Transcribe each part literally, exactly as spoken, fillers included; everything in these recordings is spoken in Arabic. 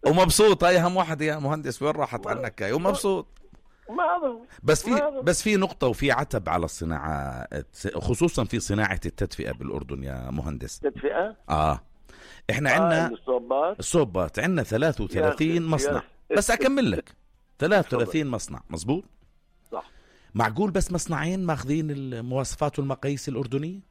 ومبسوط. هاي اهم واحد يا مهندس، وين راحت عنك هاي؟ ومبسوط. ما بس في بس في نقطة وفي عتب على الصناعة، خصوصا في صناعة التدفئة بالأردن يا مهندس. تدفئة؟ اه احنا عندنا آه الصوبات الصوبات عندنا ثلاثة وثلاثين مصنع. بس أكمل لك، ثلاثة وثلاثين مصنع مزبوط صح. معقول بس مصنعين ماخذين المواصفات والمقاييس الأردنية؟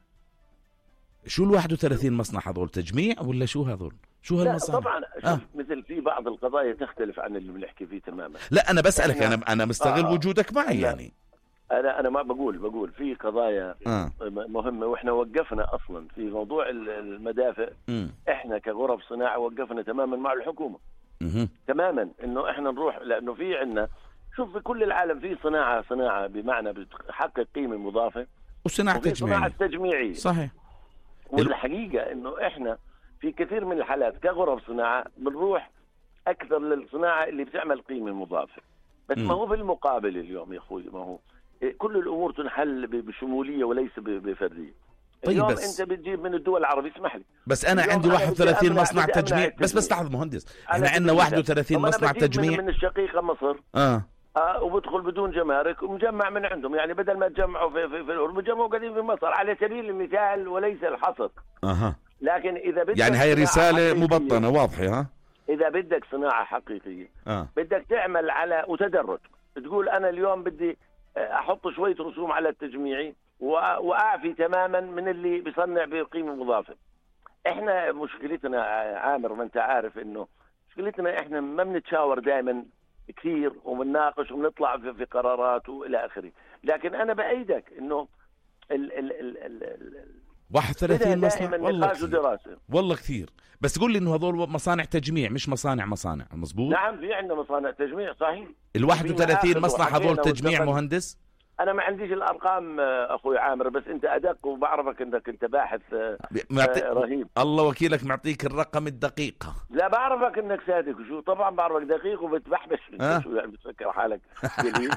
شو ال واحد وثلاثين مصنع هذول تجميع ولا شو هذول؟ شو هالمصانع؟ طبعا آه. مثل في بعض القضايا تختلف عن اللي بنحكي فيه تماما. لا أنا بسألك، أنا أنا مستغل آه. وجودك معي أنا يعني. أنا أنا ما بقول بقول في قضايا آه. مهمة، وإحنا وقفنا أصلا في موضوع المدافع. م. إحنا كغرف صناعة وقفنا تماما مع الحكومة. م. تماما إنه إحنا نروح، لأنه في عنا شوف في كل العالم في صناعة صناعة بمعنى بتحقق قيمة مضافة، وصناعة تجميعية. صناعة تجميعية صحيح. والحقيقة إنه إحنا في كثير من الحالات كغرف صناعة بنروح أكثر للصناعة اللي بتعمل قيمة مضافة. بس م. ما هو بالمقابل اليوم يا أخوي، ما هو كل الأمور تنحل بشمولية وليس بفردية. طيب اليوم بس أنت بتجيب من الدول العربية، اسمح لي، بس أنا عندي واحد وثلاثين مصنع تجميع. بس بس لحظة مهندس، إحنا عندنا واحد وثلاثين مصنع تجميع من, من الشقيقة مصر. آه. آه وبدخل بدون جمارك ومجمع من عندهم، يعني بدل ما تجمعوا في في, في الأردن بجمعوا قاعدين في مصر على سبيل المثال وليس الحصر. أها. لكن إذا بدك يعني هاي رسالة مبطنة واضحة. ها إذا بدك صناعة حقيقية آه. بدك تعمل على وتدرج، تقول أنا اليوم بدي أحط شوية رسوم على التجميعي وأعفي تماما من اللي بيصنع بقيمة مضافة. إحنا مشكلتنا عامر، ما أنت عارف إنه مشكلتنا إحنا ما بنتشاور دائما كثير وبنناقش وبنطلع في, في قرارات وإلى آخره. لكن أنا بأيدك إنه ال ال ال ال ال واحد وثلاثين مصنع والله كثير. دراسة. والله كثير. بس تقول لي إنه هذول مصانع تجميع مش مصانع مصانع مزبوط؟ نعم في عندنا مصانع تجميع صحيح. ال واحد وثلاثين مصنع هذول تجميع مهندس؟ أنا ما عنديش الأرقام أخوي عامر، بس أنت أدق وبعرفك أنك أنت باحث معطي... رهيب. الله وكيلك معطيك الرقم الدقيق. لا بعرفك أنك صادق، وشو طبعا بعرفك دقيق وبتبحبش. أه؟ شو يعني بتفكر حالك جليل.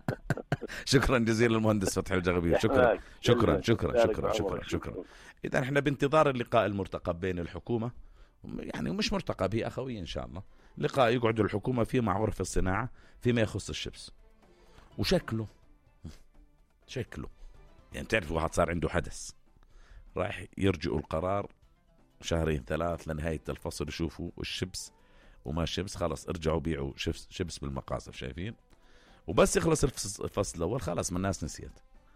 شكرا جزيلا المهندس فتحي الجغبي. شكرا شكرا شكرا شكرا شكرا شكرا. إذا احنا بانتظار اللقاء المرتقب بين الحكومة، يعني مش مرتقب، هي أخوية إن شاء الله، لقاء يقعد الحكومة فيه مع غرف الصناعة فيما يخص الشبس. وشكله شكله يعني تعرف واحد صار عنده حدث، راح يرجعوا القرار شهرين ثلاث لنهاية الفصل، يشوفوا الشبس وما شبس، خلاص ارجعوا بيعوا شبس, شبس بالمقاصف. شايفين؟ وبس يخلص الفصل الأول خلاص من الناس نسيت.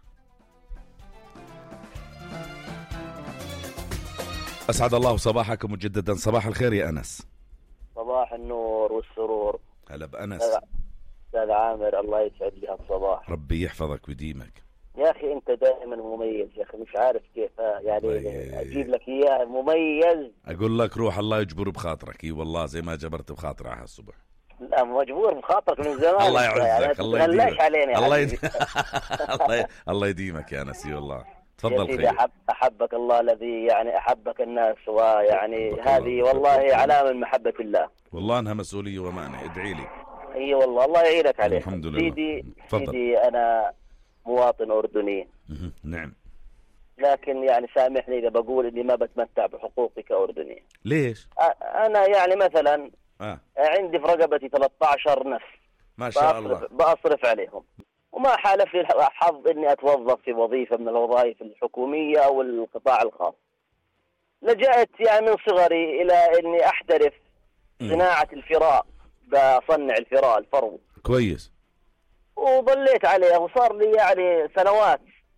أسعد الله صباحكم مجددا. صباح الخير يا أنس. صباح النور والسرور. هلا بأنس. أستاذ عامر الله يسعد لي هالصباح. ربي يحفظك ويديمك يا أخي. أنت دائما مميز يا أخي، مش عارف كيف يعني أجيب لك إياه مميز. أقول لك روح الله يجبر بخاطرك. إي والله زي ما جبرت بخاطري على الصبح. لا مجبور بخاطرك من زمان. الله يعزك. الله يديمك. الله يديمك. الله يديمك يا أنس. والله تفضل خير. أحب أحبك الله الذي يعني أحبك الناس، ويعني هذه والله علامة من محبة الله. والله أنها مسؤولية وأمانة. ادعي لي. اي والله الله يعينك عليه. الحمد لله. سيدي سيدي انا مواطن اردني. نعم. لكن يعني سامحني اذا بقول اني ما بتمتع بحقوقي كاردني. ليش؟ انا يعني مثلا آه. عندي في رقبتي ثلاثة عشر نفس ما شاء الله، بأصرف عليهم، وما حالف لي الحظ اني اتوظف في وظيفة من الوظائف الحكومية او القطاع الخاص. لجأت يعني من صغري الى اني احترف صناعة الفراء، بصنع الفراء الفرو. كويس. وظليت عليه وصار لي يعني سنوات،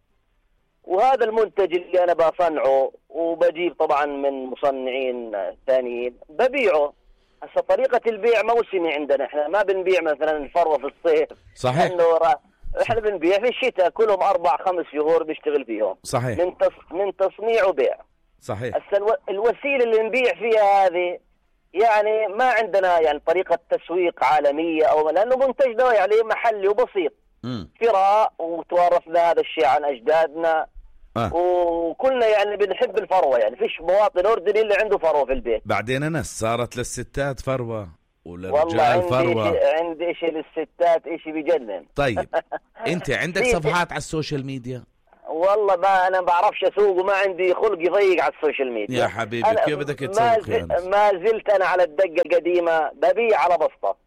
وهذا المنتج اللي أنا بصنعه وبجيب طبعا من مصنعين ثانيين ببيعه. هسه طريقة البيع موسمي عندنا، احنا ما بنبيع مثلا الفروة في الصيف. صحيح. احنا بنبيع في الشتاء، كلهم أربع خمس شهور بيشتغل فيهم. صحيح. من تص... من تصنيع وبيع. صحيح. هسه الو... الوسيلة اللي نبيع فيها هذه يعني ما عندنا يعني طريقة تسويق عالمية، أو لأنه منتجنا يعني محلي وبسيط. م. فراء، وتوارثنا هذا الشيء عن أجدادنا. آه. وكلنا يعني بنحب الفروة، يعني فيش مواطن أردني اللي عنده فروة في البيت. بعدين أنا صارت للستات فروة وللرجال فروة. والله عندي إشي للستات إشي بيجنن. طيب أنت عندك صفحات على السوشيال ميديا؟ والله ما انا ما بعرفش اسوق وما عندي خلق يضيق على السوشيال ميديا يا حبيبي كيف بدك تسوق؟ ما, ز... ما زلت انا على الدقه القديمه ببيع على بسطه،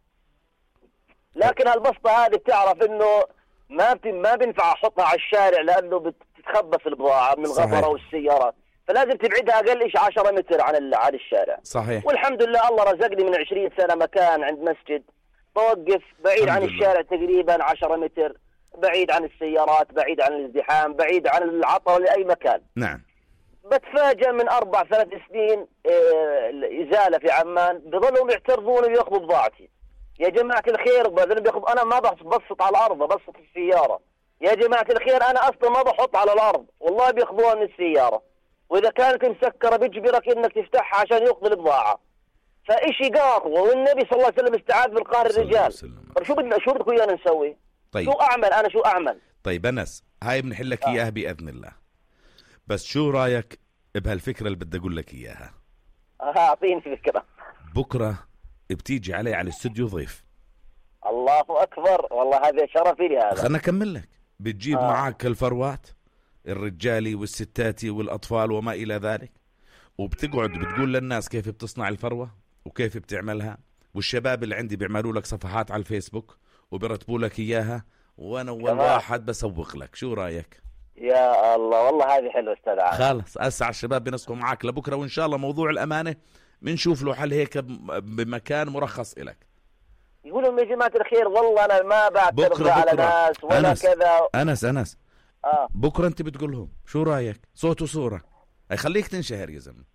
لكن هالبسطه هذه بتعرف انه ما بت... ما بينفع احطها على الشارع لانه بتتخبص البضاعه من الغبره والسيارات، فلازم تبعدها اقل شيء عشرة متر عن ال... عن الشارع. صحيح. والحمد لله الله رزقني من عشرين سنه مكان عند مسجد بوقف بعيد عن الشارع تقريبا عشرة متر، بعيد عن السيارات، بعيد عن الازدحام، بعيد عن العطر لأي مكان. نعم. بتفاجأ من أربع ثلاث سنين إزالة في عمان بظلوا يعترضون ويأخذوا بضاعتي. يا جماعة الخير بياخذ، أنا ما بسط على الأرض، بسط السيارة. يا جماعة الخير أنا أصلا ما بحط على الأرض، والله بياخذوها من السيارة. وإذا كانت مسكرة بيجبرك إنك تفتحها عشان يأخذ البضاعة. فإشي قاطع، والنبي صلى الله عليه وسلم استعاذ بالقهر الرجال. طيب شو بدنا شو بدكم إيانا نسوي؟ طيب. شو أعمل أنا شو أعمل؟ طيب أنس هاي بنحل لك إياها بإذن الله، بس شو رأيك بهالفكرة اللي بدي أقول لك إياها؟ أعطيني فكرة. بكرة بتيجي علي على الاستوديو ضيف. الله أكبر، والله هذا شرفي لي هذا. خلنا أكمل لك. بتجيب آه. معك الفروات الرجالي والستاتي والأطفال وما إلى ذلك، وبتقعد بتقول للناس كيف بتصنع الفروة وكيف بتعملها، والشباب اللي عندي بيعملوا لك صفحات على الفيسبوك وبرتبوا لك إياها، وأنا أول واحد بسوق لك. شو رأيك؟ يا الله والله هذه حلوة أستاذ عامر. خالص أسعى الشباب بنسقوا معك لبكرة، وإن شاء الله موضوع الأمانة بنشوف له حل هيك بمكان مرخص إلك. يقولوا يا جماعة الخير والله أنا ما بعترض على ناس ولا أنس كذا. أنس أنس آه. بكرة أنت بتقول لهم شو رأيك؟ صوت وصورة هيخليك تنشهر يا زلمة.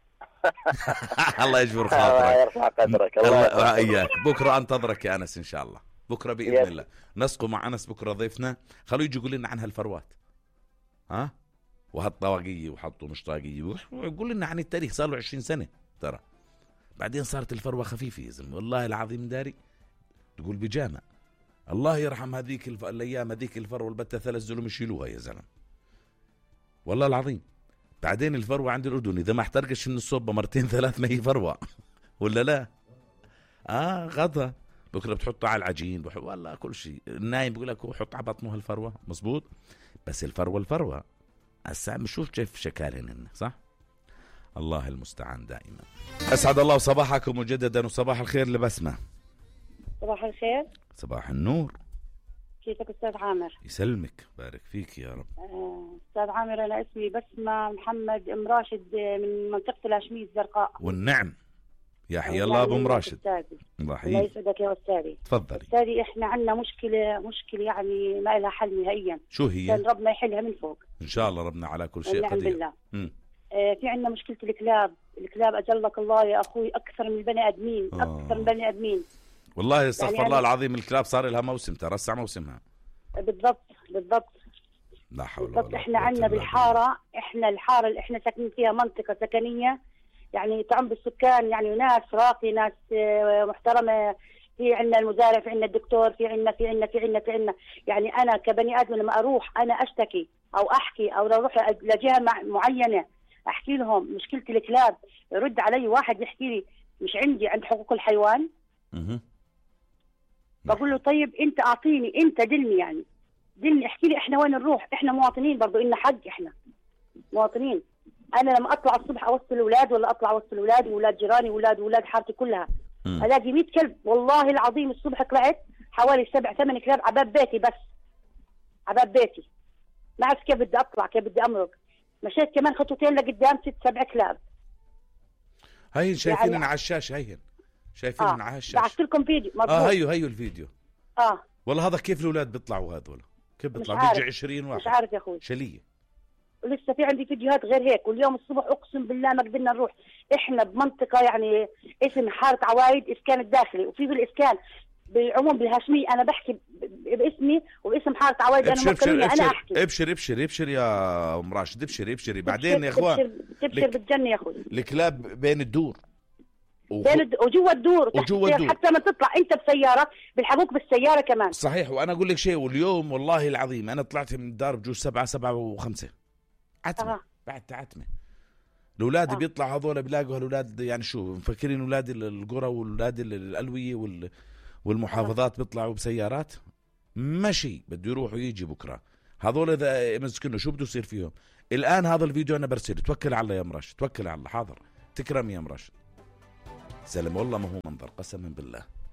الله يجبر خاطرك. الله يرفع قدرك. الله إياك. بكرة أنتظرك يا أنس إن شاء الله. بكرة بإذن يس. الله نسقوا مع أنس بكرة ضيفنا، خلوه يجي يقول لنا عن هالفروات ها وهالطواقية وحطوا مش طاقية، ويقول لنا عن التاريخ. صار له عشرين سنة ترى، بعدين صارت الفروة خفيفة يا زلمة والله العظيم داري تقول بجامع. الله يرحم هذيك الف... الأيام هذيك الفروة البتة ثلاث زلم يشيلوها يا زلمة والله العظيم. بعدين الفروة عند الأردن إذا ما احترقش من الصوبة مرتين ثلاث ما هي فروة ولا لا؟ آه غطا بكرة بتحطه على العجين بح... والله كل شيء. النايم بيقول لك حط على بطنه الفروة مزبوط، بس الفروة الفروة هسا بنشوف كيف شكالهن صح. الله المستعان دائما. أسعد الله صباحكم مجددا وصباح الخير لبسمة. صباح الخير. صباح النور. كيفك أستاذ عامر؟ يسلمك بارك فيك يا رب. أستاذ عامر أنا اسمي بسمة محمد أم راشد من منطقة الهاشمية الزرقاء. والنعم يا حي الله أبو ام راشد. الله يسعدك يا أستاذي. تفضلي. أستاذي إحنا عندنا مشكلة مشكلة يعني ما لها حل نهائيا. شو هي؟ كان ربنا يحلها من فوق. إن شاء الله ربنا على كل شيء قدير. بالله. آه في عندنا مشكلة الكلاب، الكلاب أجلك الله يا أخوي أكثر من البني آدمين، آه. أكثر من البني آدمين. والله استغفر يعني الله العظيم الكلاب صار لها موسم ترى هسه موسمها. بالضبط بالضبط. لا حول ولا قوة. احنا عندنا بالحارة، احنا الحارة اللي احنا ساكنين فيها منطقة سكنية يعني تعم بالسكان يعني ناس راقي ناس محترمة. في عندنا المزارع، في عندنا الدكتور، في عندنا في عندنا في عندنا في عندنا يعني أنا كبني آدم لما أروح أنا أشتكي أو أحكي أو أروح لجهة معينة أحكي لهم مشكلة الكلاب، يرد علي واحد يحكي لي مش عندي عند حقوق الحيوان. اها بقول له طيب أنت أعطيني أنت دلني يعني دلني احكي لي احنا وين نروح، احنا مواطنين برضو إلنا حق، احنا مواطنين. انا لما اطلع الصبح اوصل الاولاد ولا اطلع اوصل اولادي واولاد جيراني واولاد واولاد حارتي كلها م. الاقي مية كلب والله العظيم. الصبح طلعت حوالي سبع ثمان كلاب عباب بيتي، بس عباب بيتي ما عرفت كيف بدي اطلع كيف بدي امرق. مشيت كمان خطوتين لقدام ست سبع كلاب. هاي شايفين يعني على الشاشه، هي شايفين آه. على الشاشه. بعثت لكم فيديو مضبوط. اه هيو هيو الفيديو. اه والله هذا كيف الاولاد بيطلعوا هذول كيف بيطلعوا بيجي عشرين واحد. مش عارف يا اخوي شليه. ولسه في عندي فيديوهات غير هيك. واليوم الصبح اقسم بالله ما قدرنا نروح. احنا بمنطقه يعني اسم حاره عوايد اسكان الداخلي، وفي بالاسكان بالعموم بالهاشميه. انا بحكي باسمي وباسم حاره عوايد انا مطلعيني انا احكي. ابشر ابشر ابشر يا ام راشد ابشري ابشري. بعدين يا اخوان تبشر, تبشر بالجنه يا اخوي. الكلاب بين الدور بين الد... وجوا الدور وجوا الدور حتى ما تطلع انت بسياره بالحبوك بالسياره كمان. صحيح. وانا اقول لك شيء، واليوم والله العظيم انا طلعت من الدار بجوز سبعة سبعة وخمسة عتمة. آه. بعد عتمة الاولاد آه. بيطلعوا هذول بيلاقوا هالولاد يعني شو مفكرين اولاد القرى واولاد الالويه وال... والمحافظات آه. بيطلعوا بسيارات مشي بده يروحوا يجي بكره. هذول اذا مسكنوا شو بده يصير فيهم؟ الان هذا الفيديو انا برسله، توكل على الله يا مرشد، توكل على الله. حاضر، تكرم يا مرشد. زلمه والله ما هو منظر، قسما بالله.